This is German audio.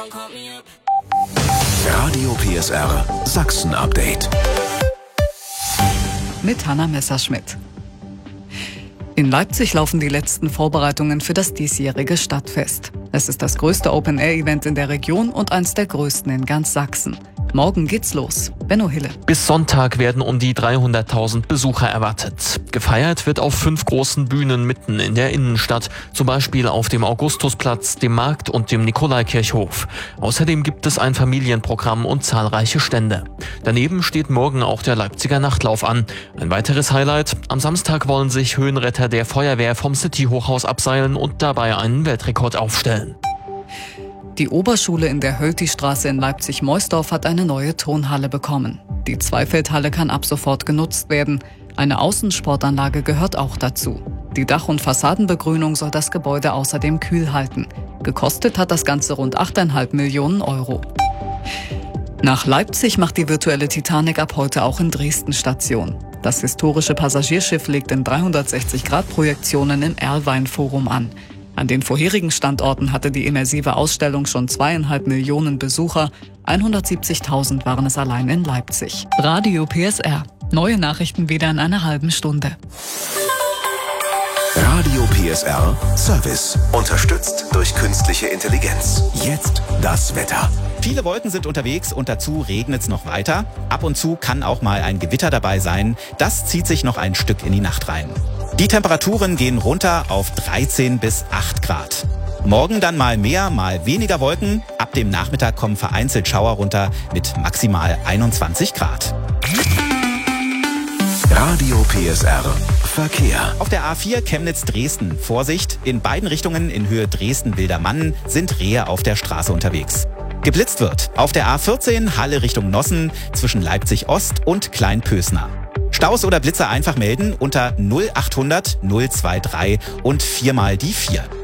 Radio PSR Sachsen-Update. Mit Hanna Messerschmidt. In Leipzig laufen die letzten Vorbereitungen für das diesjährige Stadtfest. Es ist das größte Open-Air-Event in der Region und eins der größten in ganz Sachsen. Morgen geht's los. Benno Hille. Bis Sonntag werden um die 300.000 Besucher erwartet. Gefeiert wird auf 5 großen Bühnen mitten in der Innenstadt, zum Beispiel auf dem Augustusplatz, dem Markt und dem Nikolaikirchhof. Außerdem gibt es ein Familienprogramm und zahlreiche Stände. Daneben steht morgen auch der Leipziger Nachtlauf an. Ein weiteres Highlight: am Samstag wollen sich Höhenretter der Feuerwehr vom City-Hochhaus abseilen und dabei einen Weltrekord aufstellen. Die Oberschule in der Hölti-Straße in Leipzig-Meusdorf hat eine neue Turnhalle bekommen. Die Zweifeldhalle kann ab sofort genutzt werden. Eine Außensportanlage gehört auch dazu. Die Dach- und Fassadenbegrünung soll das Gebäude außerdem kühl halten. Gekostet hat das Ganze rund 8,5 Millionen Euro. Nach Leipzig macht die virtuelle Titanic ab heute auch in Dresden Station. Das historische Passagierschiff legt in 360-Grad-Projektionen im Erlwein-Forum an. An den vorherigen Standorten hatte die immersive Ausstellung schon 2,5 Millionen Besucher. 170.000 waren es allein in Leipzig. Radio PSR. Neue Nachrichten wieder in einer halben Stunde. Radio PSR Service. Unterstützt durch künstliche Intelligenz. Jetzt das Wetter. Viele Wolken sind unterwegs und dazu regnet es noch weiter. Ab und zu kann auch mal ein Gewitter dabei sein. Das zieht sich noch ein Stück in die Nacht rein. Die Temperaturen gehen runter auf 13 bis 8 Grad. Morgen dann mal mehr, mal weniger Wolken. Ab dem Nachmittag kommen vereinzelt Schauer runter mit maximal 21 Grad. Radio PSR Verkehr. Auf der A4 Chemnitz-Dresden. Vorsicht, in beiden Richtungen in Höhe Dresden-Wildermannen sind Rehe auf der Straße unterwegs. Geblitzt wird auf der A14 Halle Richtung Nossen zwischen Leipzig-Ost und Kleinpösner. Staus oder Blitzer einfach melden unter 0800 023 und 4 mal die 4.